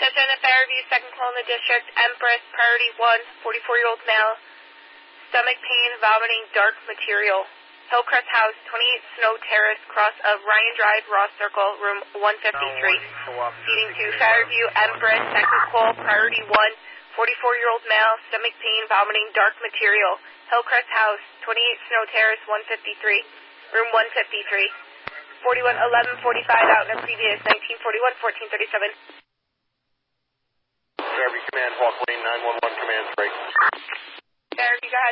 Attention, Fairview, second call in the district, Empress, priority 1, 44-year-old male, stomach pain, vomiting, dark material. Hillcrest House, 28 Snow Terrace, cross of Ryan Drive, Ross Circle, room 153. Feeding to Fairview, Empress, second call, priority 1, 44-year-old male, stomach pain, vomiting, dark material. Hillcrest House, 28 Snow Terrace, 153, room 153. 41-11-45 out in a previous 1941-1437. Fairview Command, Hawk Lane, 911 command break. Fairview, go ahead.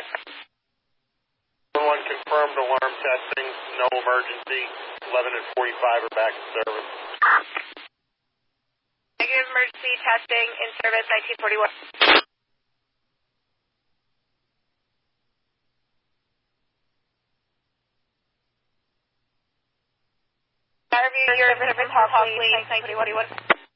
911 confirmed alarm testing, no emergency. 11 and 45 are back in service. Negative emergency testing in service 1941. Fairview, your service Hawk Lane 1941.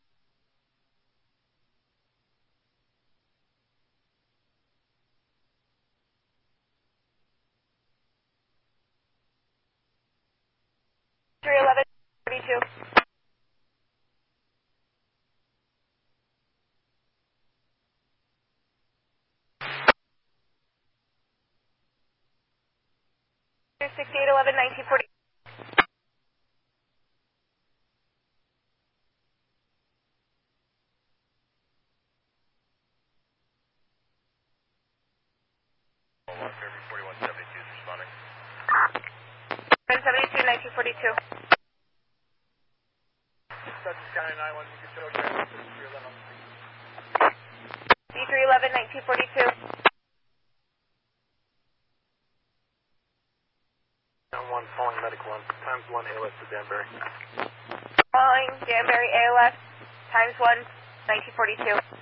B311 1942. One calling medical one, times 1 ALS to Danbury. Calling Danbury ALS, times 1, 1942.